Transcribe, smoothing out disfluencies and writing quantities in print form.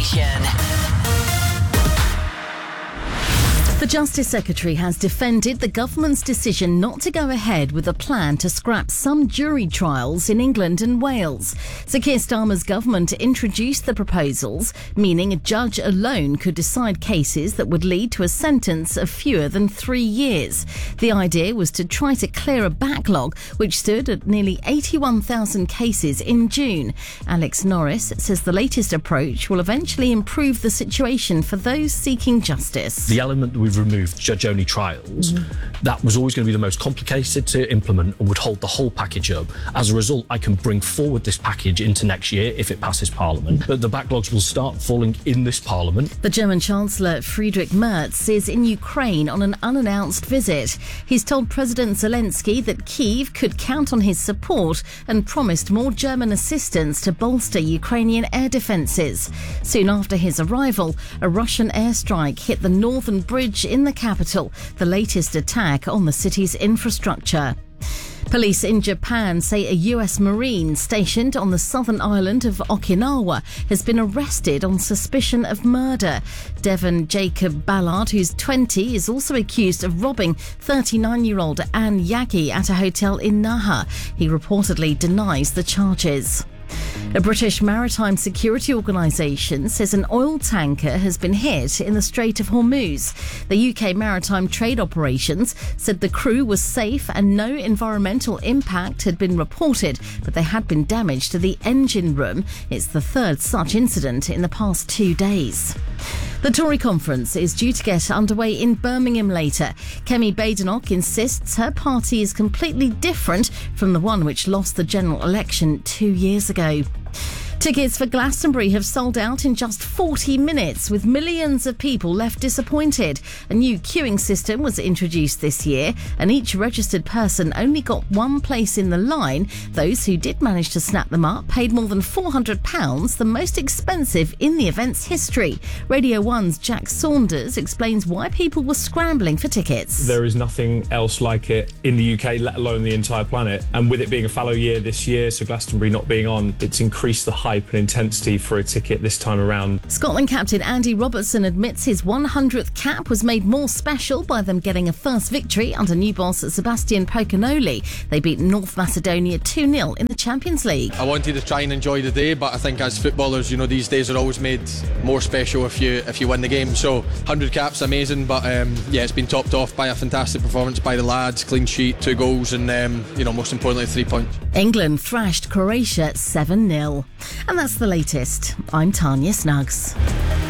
Nation. The Justice Secretary has defended the government's decision not to go ahead with a plan to scrap some jury trials in England and Wales. Sir Keir Starmer's government introduced the proposals, meaning a judge alone could decide cases that would lead to a sentence of fewer than 3 years. The idea was to try to clear a backlog which stood at nearly 81,000 cases in June. Alex Norris says the latest approach will eventually improve the situation for those seeking justice. The element that we've removed, judge-only trials, that was always going to be the most complicated to implement and would hold the whole package up. As a result, I can bring forward this package into next year if it passes Parliament. But the backlogs will start falling in this Parliament. The German Chancellor Friedrich Merz is in Ukraine on an unannounced visit. He's told President Zelensky that Kyiv could count on his support and promised more German assistance to bolster Ukrainian air defences. Soon after his arrival, a Russian airstrike hit the northern bridge in the capital, the latest attack on the city's infrastructure. Police in Japan say a US Marine stationed on the southern island of Okinawa has been arrested on suspicion of murder. Devon Jacob Ballard, who's 20, is also accused of robbing 39-year-old Anne Yagi at a hotel in Naha. He reportedly denies the charges. A British maritime security organisation says an oil tanker has been hit in the Strait of Hormuz. The UK Maritime Trade Operations said the crew was safe and no environmental impact had been reported, but there had been damage to the engine room. It's the third such incident in the past 2 days. The Tory conference is due to get underway in Birmingham later. Kemi Badenoch insists her party is completely different from the one which lost the general election 2 years ago. Tickets for Glastonbury have sold out in just 40 minutes, with millions of people left disappointed. A new queuing system was introduced this year, and each registered person only got one place in the line. Those who did manage to snap them up paid more than £400, the most expensive in the event's history. Radio 1's Jack Saunders explains why people were scrambling for tickets. There is nothing else like it in the UK, let alone the entire planet. And with it being a fallow year this year, so Glastonbury not being on, it's increased the hype and intensity for a ticket this time around. Scotland captain Andy Robertson admits his 100th cap was made more special by them getting a first victory under new boss Sebastian Pocanoli. They beat North Macedonia 2-0 in the Champions League. I wanted to try and enjoy the day, but I think as footballers, these days are always made more special if you win the game. So 100 caps, amazing, but it's been topped off by a fantastic performance by the lads, clean sheet, 2 goals, and most importantly 3 points. England thrashed Croatia 7-0. And that's the latest. I'm Tanya Snuggs.